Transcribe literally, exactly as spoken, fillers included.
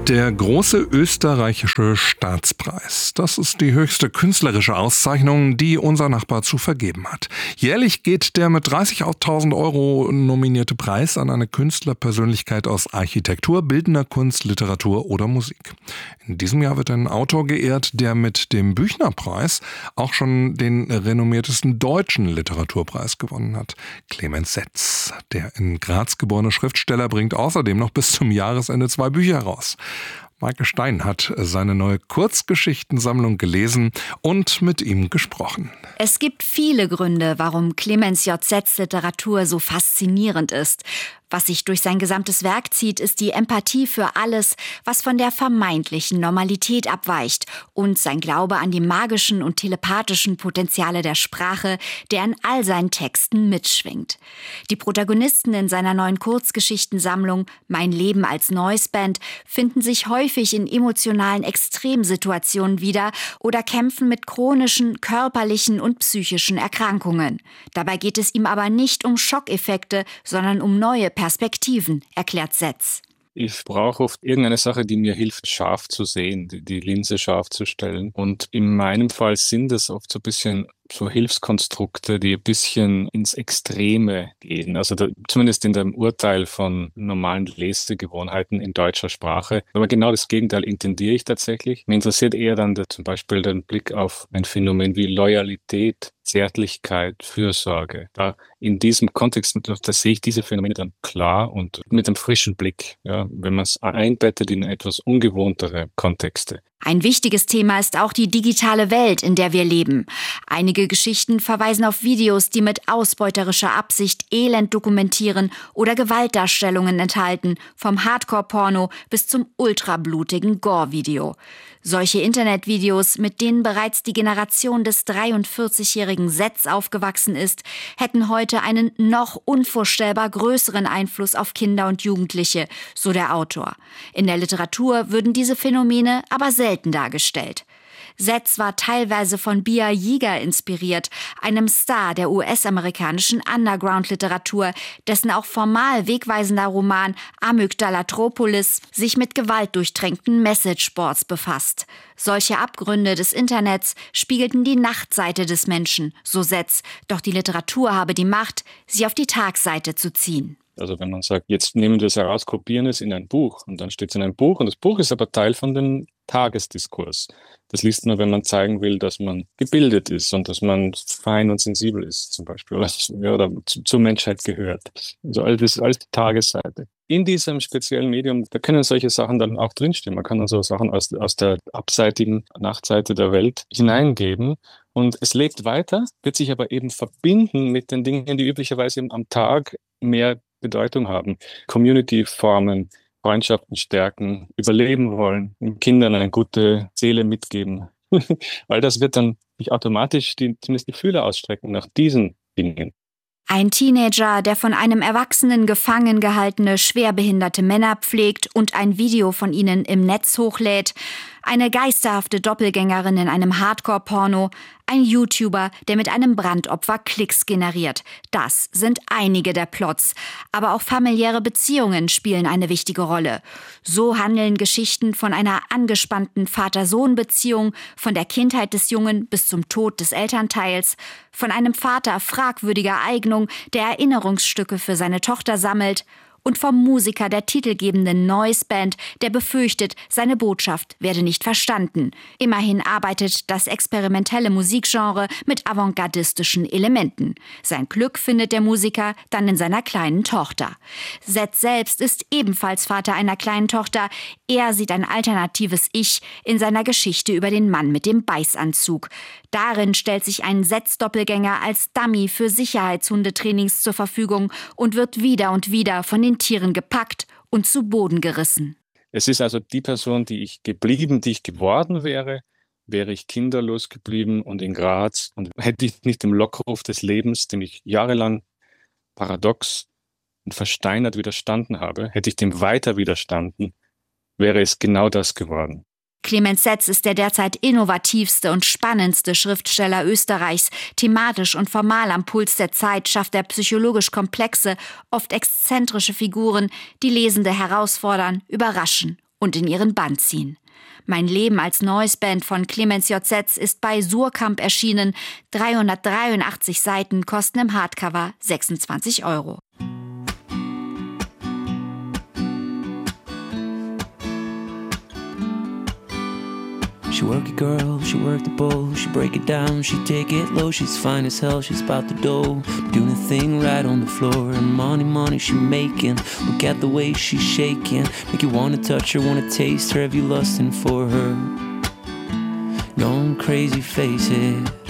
Der große österreichische Staatspreis. Das ist die höchste künstlerische Auszeichnung, die unser Nachbar zu vergeben hat. Jährlich geht der mit dreißigtausend Euro nominierte Preis an eine Künstlerpersönlichkeit aus Architektur, bildender Kunst, Literatur oder Musik. In diesem Jahr wird ein Autor geehrt, der mit dem Büchner-Preis auch schon den renommiertesten deutschen Literaturpreis gewonnen hat. Clemens Setz, der in Graz geborene Schriftsteller, bringt außerdem noch bis zum Jahresende zwei Bücher heraus. Maike Stein hat seine neue Kurzgeschichtensammlung gelesen und mit ihm gesprochen. Es gibt viele Gründe, warum Clemens J. Setz Literatur so faszinierend ist. Was sich durch sein gesamtes Werk zieht, ist die Empathie für alles, was von der vermeintlichen Normalität abweicht, und sein Glaube an die magischen und telepathischen Potenziale der Sprache, der in all seinen Texten mitschwingt. Die Protagonisten in seiner neuen Kurzgeschichtensammlung Mein Leben als Noiseband finden sich häufig in emotionalen Extremsituationen wieder oder kämpfen mit chronischen, körperlichen und psychischen Erkrankungen. Dabei geht es ihm aber nicht um Schockeffekte, sondern um neue Perspektiven, erklärt Setz. Ich brauche oft irgendeine Sache, die mir hilft, scharf zu sehen, die, die Linse scharf zu stellen. Und in meinem Fall sind es oft so ein bisschen so Hilfskonstrukte, die ein bisschen ins Extreme gehen. Also da, zumindest in dem Urteil von normalen Lesegewohnheiten in deutscher Sprache. Aber genau das Gegenteil intendiere ich tatsächlich. Mir interessiert eher dann der, zum Beispiel der Blick auf ein Phänomen wie Loyalität, Zärtlichkeit, Fürsorge. Da in diesem Kontext, da sehe ich diese Phänomene dann klar und mit einem frischen Blick, ja, wenn man es einbettet in etwas ungewohntere Kontexte. Ein wichtiges Thema ist auch die digitale Welt, in der wir leben. Einige Geschichten verweisen auf Videos, die mit ausbeuterischer Absicht Elend dokumentieren oder Gewaltdarstellungen enthalten, vom Hardcore-Porno bis zum ultrablutigen Gore-Video. Solche Internetvideos, mit denen bereits die Generation des dreiundvierzigjährigen Setz aufgewachsen ist, hätten heute einen noch unvorstellbar größeren Einfluss auf Kinder und Jugendliche, so der Autor. In der Literatur würden diese Phänomene aber selten dargestellt. Setz war teilweise von Bia Yeager inspiriert, einem Star der U S-amerikanischen Underground-Literatur, dessen auch formal wegweisender Roman Amygdalatropolis sich mit gewaltdurchtränkten Messageboards befasst. Solche Abgründe des Internets spiegelten die Nachtseite des Menschen, so Setz, doch die Literatur habe die Macht, sie auf die Tagseite zu ziehen. Also wenn man sagt, jetzt nehmen wir es heraus, kopieren es in ein Buch und dann steht es in einem Buch und das Buch ist aber Teil von dem Tagesdiskurs. Das liest man, wenn man zeigen will, dass man gebildet ist und dass man fein und sensibel ist zum Beispiel oder, oder zu, zur Menschheit gehört. Also alles, das ist alles die Tagesseite. In diesem speziellen Medium, da können solche Sachen dann auch drinstehen. Man kann also Sachen aus, aus der abseitigen Nachtseite der Welt hineingeben und es lebt weiter, wird sich aber eben verbinden mit den Dingen, die üblicherweise eben am Tag mehr Bedeutung haben. Community formen, Freundschaften stärken, überleben wollen, den Kindern eine gute Seele mitgeben. Weil das wird dann sich automatisch die, zumindest die Fühler ausstrecken nach diesen Dingen. Ein Teenager, der von einem Erwachsenen gefangen gehaltene, schwerbehinderte Männer pflegt und ein Video von ihnen im Netz hochlädt, eine geisterhafte Doppelgängerin in einem Hardcore-Porno, ein YouTuber, der mit einem Brandopfer Klicks generiert. Das sind einige der Plots. Aber auch familiäre Beziehungen spielen eine wichtige Rolle. So handeln Geschichten von einer angespannten Vater-Sohn-Beziehung, von der Kindheit des Jungen bis zum Tod des Elternteils, von einem Vater fragwürdiger Eignung, der Erinnerungsstücke für seine Tochter sammelt, und vom Musiker der titelgebenden Noiseband, der befürchtet, seine Botschaft werde nicht verstanden. Immerhin arbeitet das experimentelle Musikgenre mit avantgardistischen Elementen. Sein Glück findet der Musiker dann in seiner kleinen Tochter. Setz selbst ist ebenfalls Vater einer kleinen Tochter. Er sieht ein alternatives Ich in seiner Geschichte über den Mann mit dem Beißanzug. Darin stellt sich ein Setz-Doppelgänger als Dummy für Sicherheitshundetrainings zur Verfügung und wird wieder und wieder von den Tieren gepackt und zu Boden gerissen. Es ist also die Person, die ich geblieben, die ich geworden wäre, wäre ich kinderlos geblieben und in Graz und hätte ich nicht dem Lockruf des Lebens, dem ich jahrelang paradox und versteinert widerstanden habe, hätte ich dem weiter widerstanden, wäre es genau das geworden. Clemens Setz ist der derzeit innovativste und spannendste Schriftsteller Österreichs. Thematisch und formal am Puls der Zeit schafft er psychologisch komplexe, oft exzentrische Figuren, die Lesende herausfordern, überraschen und in ihren Bann ziehen. Mein Leben als Noise Band von Clemens J. Setz ist bei Surkamp erschienen. dreihundertdreiundachtzig Seiten kosten im Hardcover sechsundzwanzig Euro. She work it, girl, she work the bowl, she break it down, she take it low, she's fine as hell, she's about the dough, doing a thing right on the floor, and money, money she making, look at the way she's shaking, make you wanna touch her, wanna taste her, have you lusting for her, gone crazy, face it.